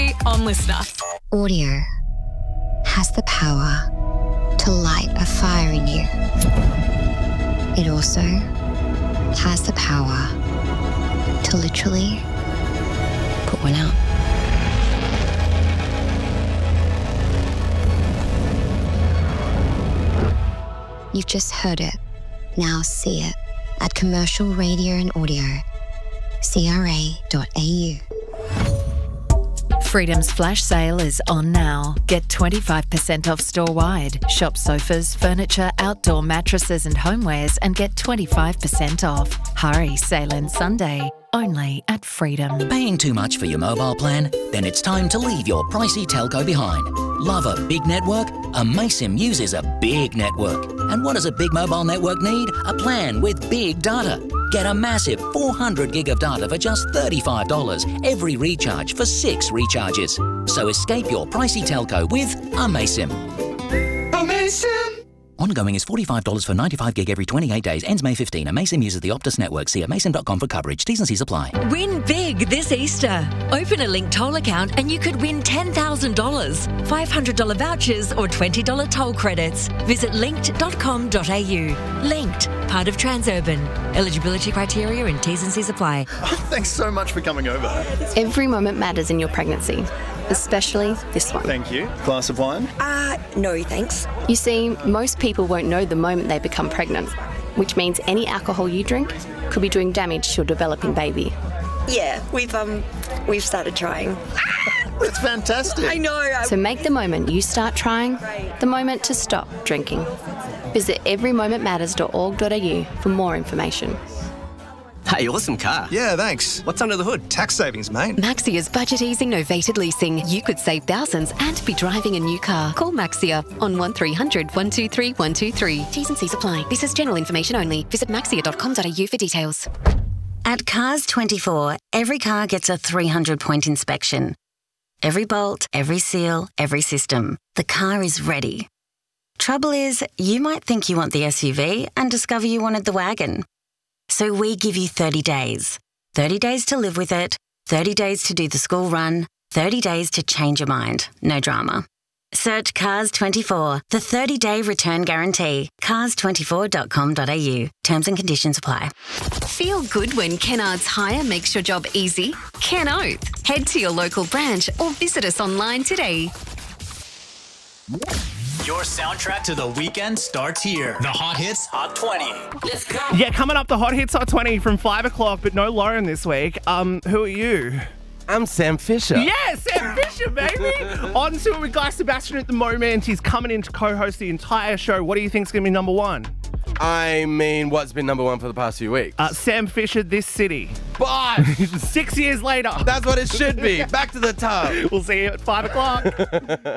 only on Listener. Audio has the power to light a fire in you. It also has the power to literally put one out. You've just heard it. Now see it at Commercial Radio and Audio, CRA.au. Freedom's flash sale is on now. Get 25% off store-wide. Shop sofas, furniture, outdoor mattresses and homewares and get 25% off. Hurry, sale ends Sunday. Only at Freedom. Paying too much for your mobile plan? Then it's time to leave your pricey telco behind. Love a big network? Amaysim uses a big network. And what does a big mobile network need? A plan with big data. Get a massive 400 gig of data for just $35 every recharge for 6 recharges. So escape your pricey telco with Amaysim. Amaysim! Ongoing is $45 for 95 gig every 28 days. Ends May 15. Amaysim uses the Optus network. See amaysim.com for coverage. T's and C's apply. Win big this Easter. Open a Link toll account and you could win $10,000, $500 vouchers or $20 toll credits. Visit linked.com.au. Linked, part of Transurban. Eligibility criteria and T's and C's apply. Thanks so much for coming over. Every moment matters in your pregnancy, especially this one. Thank you. Glass of wine? No, thanks. You see, most people won't know the moment they become pregnant, which means any alcohol you drink could be doing damage to your developing baby. Yeah, we've started trying. That's fantastic. I know. So make the moment you start trying the moment to stop drinking. Visit everymomentmatters.org.au for more information. Hey, awesome car. Yeah, thanks. What's under the hood? Tax savings, mate. Maxia's budget easing novated leasing. You could save thousands and be driving a new car. Call Maxia on 1300 123 123. T's and C's apply. This is general information only. Visit maxia.com.au for details. At Cars 24, every car gets a 300-point inspection. Every bolt, every seal, every system. The car is ready. Trouble is, you might think you want the SUV and discover you wanted the wagon. So we give you 30 days. 30 days to live with it, 30 days to do the school run, 30 days to change your mind. No drama. Search Cars 24, the 30-day return guarantee. Cars24.com.au. Terms and conditions apply. Feel good when Kennards Hire makes your job easy? Ken Oath. Head to your local branch or visit us online today. Your soundtrack to the weekend starts here. The Hot Hits Hot 20. Let's go. Yeah, coming up, the Hot Hits Hot 20 from 5 o'clock, but no Lauren this week. Who are you? I'm Sam Fisher. Yeah, Sam Fisher, baby. On to it with Guy Sebastian at the moment. He's coming in to co-host the entire show. What do you think's going to be number one? I mean, what's been number one for the past few weeks? Sam Fisher, This City. But 6 years later. That's what it should be. Back to the top. We'll see you at 5 o'clock.